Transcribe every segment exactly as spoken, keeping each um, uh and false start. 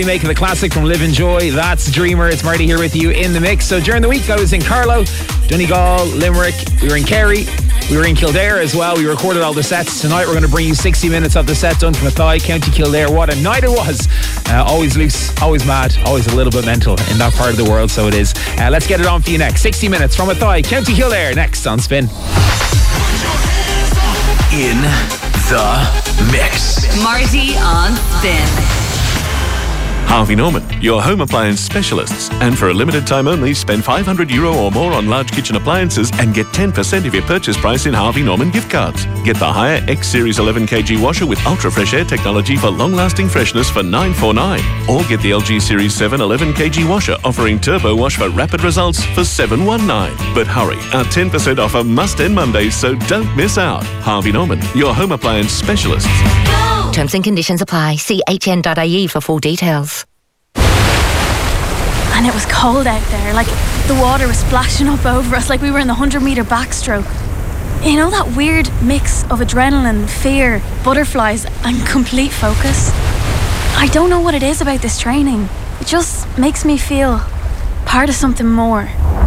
Making the classic from Live and Joy. That's Dreamer. It's Marty here with you in the mix. So during the week I was in Carlow, Donegal, Limerick. We were in Kerry. We were in Kildare as well. We recorded all the sets. Tonight we're going to bring you sixty minutes of the set done from Athy, County Kildare. What a night it was. Uh, always loose, always mad, always a little bit mental in that part of the world. So it is. Uh, let's get it on for you next. sixty minutes from Athy, County Kildare. Next on Spin. In the mix. Marty on Spin. Harvey Norman, your home appliance specialists. And for a limited time only, spend five hundred euro or more on large kitchen appliances and get ten percent of your purchase price in Harvey Norman gift cards. Get the Haier X-Series eleven kilogram washer with ultra fresh air technology for long-lasting freshness for nine forty-nine. Or get the L G Series seven eleven kilogram washer offering turbo wash for rapid results for seven nineteen. But hurry, our ten percent offer must end Monday, so don't miss out. Harvey Norman, your home appliance specialists. Terms and conditions apply. See h n dot i e for full details. And it was cold out there, like the water was splashing up over us like we were in the one hundred metre backstroke. You know that weird mix of adrenaline, fear, butterflies and complete focus? I don't know what it is about this training. It just makes me feel part of something more.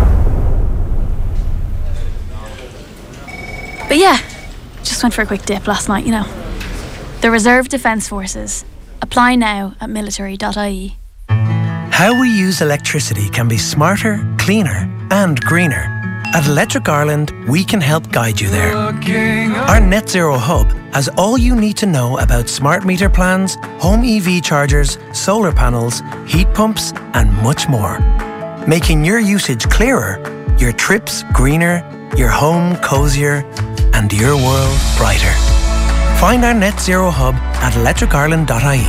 But yeah, just went for a quick dip last night, you know. The Reserve Defence Forces. Apply now at military dot i e. How we use electricity can be smarter, cleaner and greener. At Electric Ireland, we can help guide you there. Our Net Zero Hub has all you need to know about smart meter plans, home E V chargers, solar panels, heat pumps and much more. Making your usage clearer, your trips greener, your home cosier and your world brighter. Find our Net Zero Hub at electric ireland dot i e.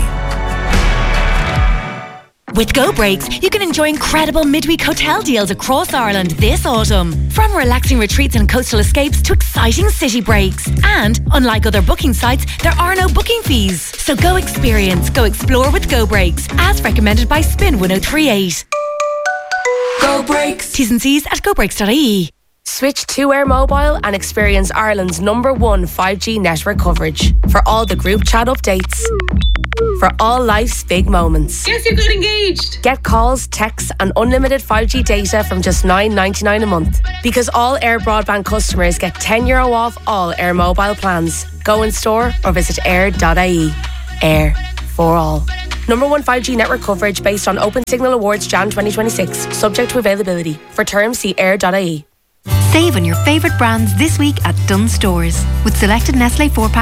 With Go Breaks, you can enjoy incredible midweek hotel deals across Ireland this autumn. From relaxing retreats and coastal escapes to exciting city breaks. And, unlike other booking sites, there are no booking fees. So go experience, go explore with Go Breaks, as recommended by Spin one oh three eight. Go Breaks. T's and C's at go breaks dot i e. Switch to Air Mobile and experience Ireland's number one five G network coverage. For all the group chat updates. For all life's big moments. Yes, you got engaged. Get calls, texts and unlimited five G data from just nine ninety-nine a month. Because all Air Broadband customers get ten euro off all Air Mobile plans. Go in store or visit air dot i e. Air for all. Number one five G network coverage based on Open Signal Awards January twenty twenty-six. Subject to availability. For terms, see air dot i e. Save on your favourite brands this week at Dunnes Stores. With selected Nestle four pack